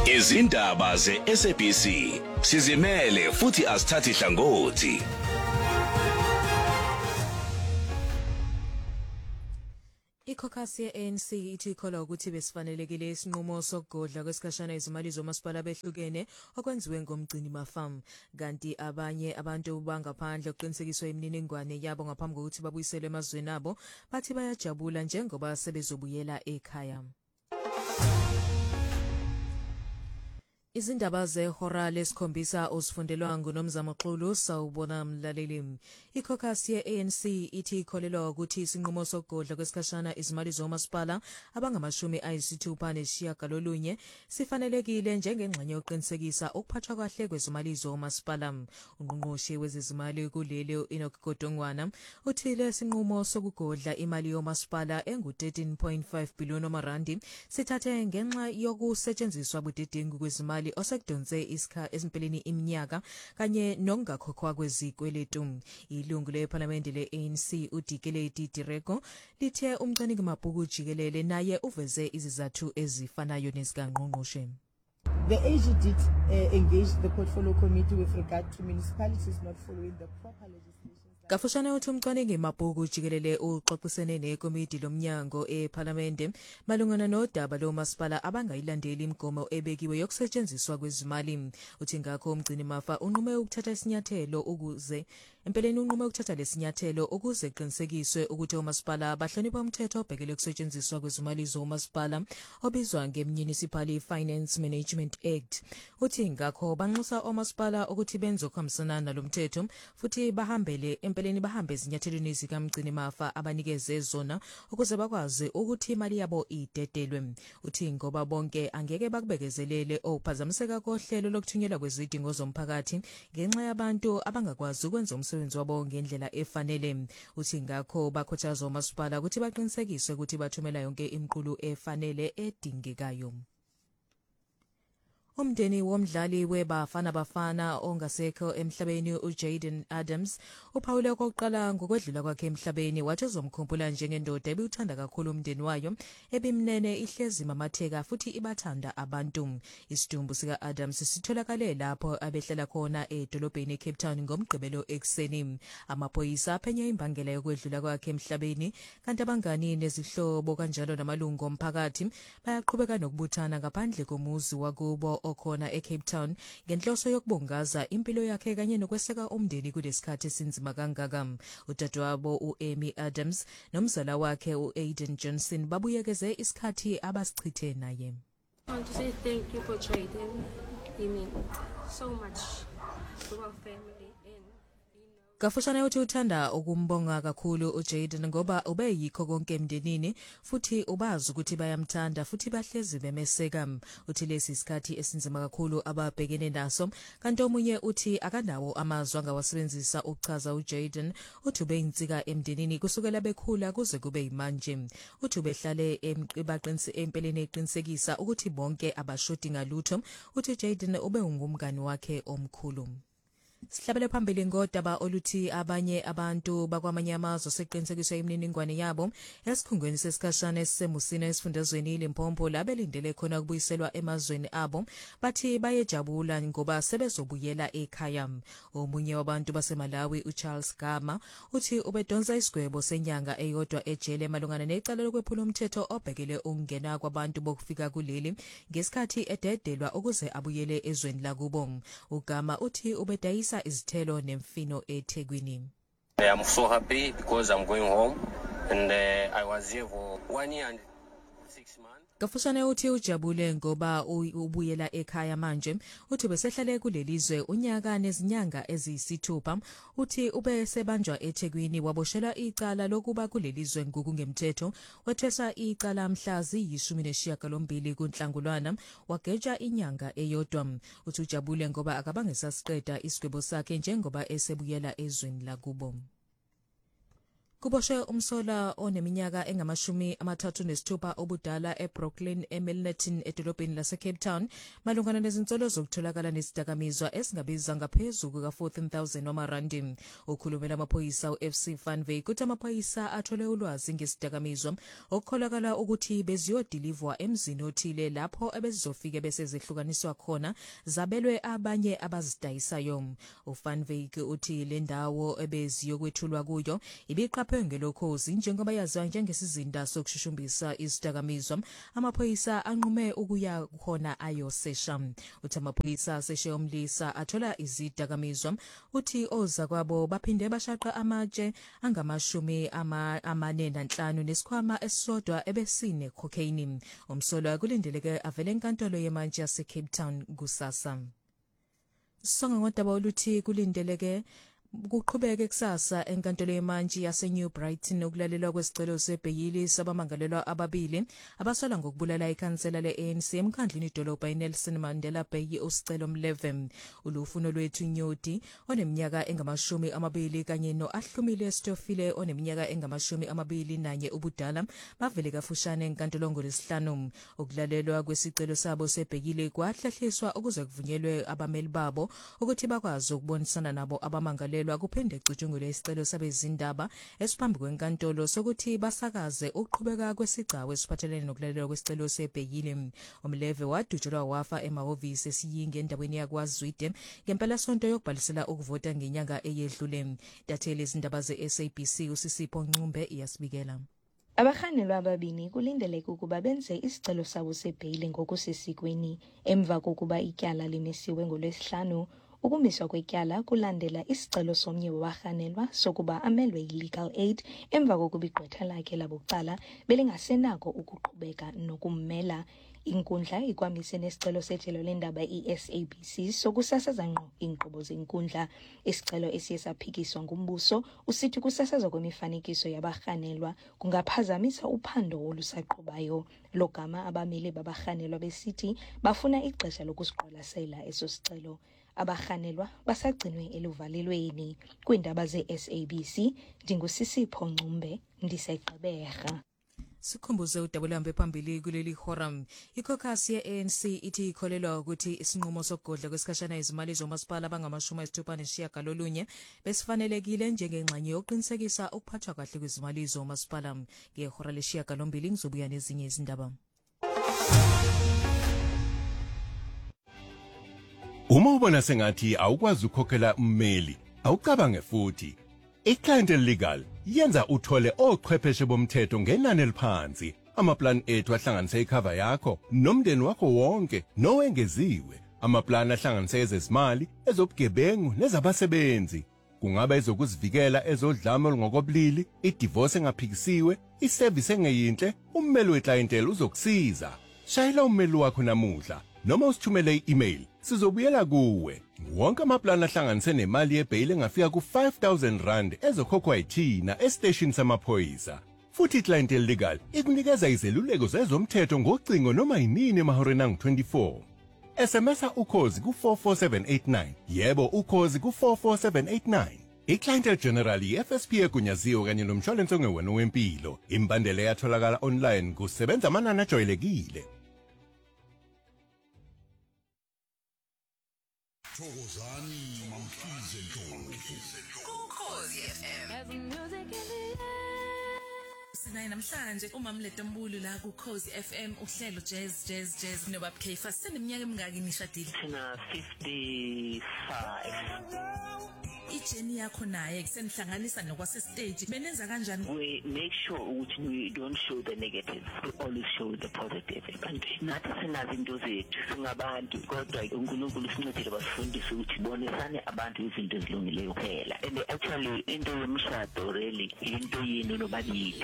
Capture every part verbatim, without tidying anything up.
Izindaba ze-S A B C sizimele futhi asithathi hlangothi. Ikhokasi ye-A N C ithi ikholwa ukuthi besifanelekile isinqumo sokugodla kwesikhashana izimali zomasipala behlukene okwenziwe ngomgcini mafamu, kanti abanye abantu bangaphandle oqinisekiswa imininingwane yabo ngaphambi kokuthi babuyiselwe emazweni abo bathi bayajabula njengoba sebezobuyela ekhaya. Izindaba zehora lesikhombisa usifundelwa nguNomzamo Xulu sawubona mlaleli. Ikhokasi ye-A N C ithi ikholelwa ukuthi isinqumo sokugodla kwesikhashana izimali zomasipala abangamashumi ayisithupha nesishiyagalolunye sifanelekile njengengxenye yokuqinisekisa ukuphathwa kahle kwezimali zomasipala. Ungqongqoshe wezezimali kuleli Enoch Godongwana uthi lesinqumo sokugodla imali yomasipala engu thirteen point five billion randi sithathe ngenxa yokusetshenziswa budedengu kwezimali osekudonse isikha esimpeleni iminyaka kanye nokungakhokhwa kwezikweletu. Ilungu lePhalamende le-A N C uDikeledi Direko lithe umcwaningi mabhuku jikelele naye uveze izizathu ezifanayo nezikangqongqoshe. The A G did uh, engage the portfolio committee with regard to municipalities not following the proper legislation. Kafushane uthi umcwaningi mabhuku jikelele uxoxisene nekomiti lomnyango ePhalamende malungana nodaba lomasipala abangayilandeli imigomo ebekiwe yokusetshenziswa kwezimali. Uthi ngakho umgcini mafa unqume ukuthatha isinyathelo ukuze empeleni unqume ukuthatha lesinyathelo ukuze kuqinisekiswe ukuthi omasipala bahlonipha umthetho obhekele ukusetshenziswa kwezimali zomasipala obizwa ngeMunicipal Finance Management Act. Uthi ngakho banxusa omasipala ukuthi benze okuhambisana nalomthetho futhi bahambele empeleni bahambe ezinyathelweni zikamgcini mafa abanikeze zona ukuze bakwazi ukuthi imali yabo idedelwe. Uthi ngoba bonke angeke bakubekezelele okuphazamiseka kohlelo lokuthunyelwa kwezidingo zomphakathi ngenxa yabantu abangakwazi ukwenza umsebenzi wabo ngendlela efanele. Uthi ngakho bakhuthaza omasipala ukuthi baqinisekise ukuthi bathumela yonke imiqulu efanele edingekayo. Umndeni womdlali weBafana Bafana ongasekho emhlabeni uJayden Adams uphawule okokuqala ngokwedlula kwakhe emhlabeni wathi uzomkhumbula njengendoda ebiwuthanda kakhulu umndeni wayo ebimnene ihlezi mamatheka futhi ibathanda abantu. Isidumbu sika Adams sitholakale lapho abehlala khona edolobheni eCape Town ngomgqibelo ekseni. Amaphoyisa aphenye imbangela yokwedlula kwakhe emhlabeni kanti abangani nezihlobo kanjalo namalungu omphakathi bayaqhubeka nokubuthana ngaphandle komuzi wakubo okhona eCape Town ngenhloso yokubongaza impilo yakhe kanye nokweseka umndeni kulesikhathi esinzima kangaka. Udadewabo uAmy Adams nomzala wakhe uAiden Johnson babuyekeze isikhathi abasichithe naye. I want to say thank you for Jayden. You mean so much to our family. Kafushane uthi uthanda ukumbonga kakhulu uJayden ngoba ube yikho konke emndenini futhi ubazi ukuthi bayamthanda futhi bahlezi bemeseka. Uthi lesi isikhathi esinzima kakhulu ababhekene naso kanti omunye uthi akanawo amazwi angawasebenzisa ukuchaza uJayden uthi ube insika emndenini kusukela bekhula kuze kube yimanje. Uthi ubehlale ebaqinise empeleni eqinisekisa ukuthi bonke abashodi ngalutho. Uthi uJayden ube ungumngani wakhe omkhulu. Sihlabele phambili ngodaba oluthi abanye abantu bakwamanye amazwe seqinisekiswa imininingwane yabo esikhungweni sesikhashana esisemusini esifundazweni Limpopo labelindele khona ukubuyiselwa emazweni abo bathi bayejabula ngoba sebezobuyela ekhaya. Omunye wabantu baseMalawi uCharles Gama uthi ubedonsa isigwebo senyanga eyodwa ejele malungana necala lokwephula umthetho obhekele ukungena kwabantu bokufika kuleli ngesikhathi ededelwa ukuze abuyele ezweni lakubo. uGama uthi ubedayisa izithelo nemfino eThekwini. I am so happy because I'm going home and uh, I was here for one year and six months. Kafushane uthi ujabule ngoba ubuyela ekhaya manje. Uthi besehlale kulelizwe unyaka nezinyanga eziyisithupha. Uthi ube sebanjwa eThekwini waboshelwa icala lokuba kulelizwe ngokungemthetho. Wethesa icala mhla ziyishumi nesishiyagalombili kuNhlangulana wageja inyanga eyodwa. Uthi ujabule ngoba akabangesasiqeda isigwebo sakhe njengoba esebuyela ezweni lakubo. Kuboshwe umsola oneminyaka engamashumi amathathu nesithupha obudala eBrooklyn eMilnerton edolobheni lase Cape Town malungana nezinsolo zokutholakala nesidakamizwa esingabiza ngaphezulu kuka fourteen thousand wamarandi. Ukhulumela amaphoyisa uF C Van Wyk ukuthi amaphoyisa athole ulwazi ngesidakamizwa okukholakala ukuthi beziyodilivwa emzini othile lapho ebezizofika bese zehlukaniswa khona zabelwe abanye abazidayisayo. uVan Wyk uthi le ndawo ebeziyokwethulwa kuyo ibiqaphwe ngelokhozi njengoba yaziwa njengesizinda sokushushumbisa isidakamizwa. Amaphoyisa anqume ukuya khona ayosesha. Uthi amaphoyisa aseshe umlisa athola izidakamizwa. Uthi oza kwabo baphinde bashaqa amatshe angamashumi ama amane nanhlanu nesikhwama esisodwa ebesine cocaine. Umsolwa kulindeleke avele enkantolo yemanje yase Cape Town kusasa. Songa ngodaba oluthi kulindeleke kuqhubeke kusasa enkantolo yemanje yase New Brighton ukulalelwa kwesicelo sebheyili sabamangalelwa ababili abasola ngokubulala ikhansela le-A N C emkhandlini idolobha iNelson Mandela Bay usicelo Mleve. Ulufuno lwethu Nyoti oneminyaka engamashumi amabili kanye noAhlumile Stofile oneminyaka engamashumi amabili nanye ubudala bavele kafushane enkantolo ngolesihlanu. Ukulalelwa kwesicelo sabo sebheyili kwahlehliswa ukuze kuvunyelwe abameli babo ukuthi bakwazi ukubonisana nabo abamangalelwa kuphinde kucutshungulwe isicelo sabezindaba esiphambi kwenkantolo sokuthi basakaze ukuqhubeka kwesigcawu esiphathelene nokulalelwa kwesicelo sebheyili. Umleve wadutshelwa wafa emahhovisi esiyinge endaweni yakwaZwide ngempela sonto yokubhalisela ukuvota ngenyanga eyedlule. Dathele izindaba ze-S A B C uSisipho Ncumbe iyasibikela. Abahanelwa ababini kulindeleke ukuba benze isicelo sabo sebheyili ngokusesikweni emva kokuba ityala limisiwe ngolwesihlanu. Ukumiswa kwetyala kulandela isicelo somnye wabahanelwa sokuba amelwe i-legal aid emva kokuba igqwetha lakhe labucala belingasenako ukuqhubeka nokummela. Inkundla ikwamise nesicelo sejelo lendaba i-S A B C sokusasaza ngqo inkqubo zenkundla. Isicelo esiye saphikiswa ngumbuso usithi kusasazwa kwemifanekiso yabahanelwa kungaphazamisa uphando olusaqhubayo. Logama abameli babahanelwa besithi bafuna ixesha lokusiqwalasela eso sicelo. Abahanelwa basagcinwe eluvalelweni. Kwindaba ze-S A B C ndingusisipho Ncumbe ndiseGqeberha. Sikhumbuze udabulambe phambili kuleli horam. Ikokhasi ye-A N C ithi ikholelwa ukuthi isinqumo sokugodla kwesikhashana izimali zomasipala abangamashumi ayisithupha nesishiyagalolunye besifanelekile njengengxenye yokuqinisekisa ukuphathwa kahle kwezimali zomasipala. Ngehora lesishiyagalombili ngizobuya nezinye izindaba. Uma ubona sengathi awukwazi ukukhokhela ummeli, awucabange futhi. iClientele Legal yenza uthole ochwepheshe bomthetho ngenani eliphansi. Amaplan ethu ahlanganisa icover yakho nomndeni wakho wonke nowengeziwe. Amaplan ahlanganisa ezezimali, ezobugebengu nezabasebenzi. Kungaba ezokuzivikela ezodlame olungokobulili, idivorce engaphikisiwe, iservice engeyinhle, ummeli weClientele uzokusiza. Shayela ummeli wakho namuhla noma usithumele i-email sizobuyela kuwe. Wonke amaplan ahlanganise nemali yebheyili engafika ku five thousand rand ezokhokhwa yithina estation samaphoyisa. Futhi iClientele Legal ikunikeza izeluleko zezomthetho ngocingo noma yinini emahoreni angu twenty-four. S M S ukhozi ku four four seven eight nine. Yebo ukhozi ku four four seven eight nine. iClientele General i-F S P egunyaziwe kanye nomshwalense ongewona wempilo. Imbandela yatholakala online kusebenza amanani ajwayelekile. Thokozani mamkhize Ntombi. Ukhozi F M. Sinayi namhlanje uMamleta Mbulu la ku Ukhozi F M uhlelo jazz jazz jazz nobab K fast seneminyaka emingaki nishadile. Sina fifty-five. Ijeni yakho naye kusenihlanganisa nokwase stage benenza kanjani? We make sure ukuthi we don't show the negative, we always show the positive. Kanti nathi sinazi into zethu singabantu kodwa uNkulunkulu sincedile basifundise ukuthi bonisane abantu izinto ezilungileyo kuphela. And actually into yomshado really into yini nobabili.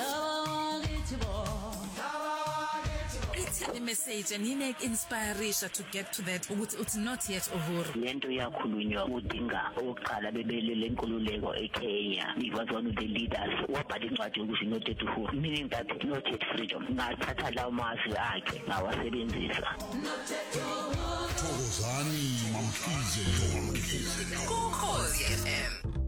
Ithini message nine inspiration to get to that ukuthi uthi not yet Uhuru. Lento yakhulunywa udinga oqala bebelele inkululeko eKenya. He was one of the leaders. Wabhala incwadi yokuthi not yet Uhuru, meaning that not yet freedom. Ngathatha lawo mazwi akhe ngawasebenzisa. Thokozani mamkhize Ntombi. Ukhozi F M.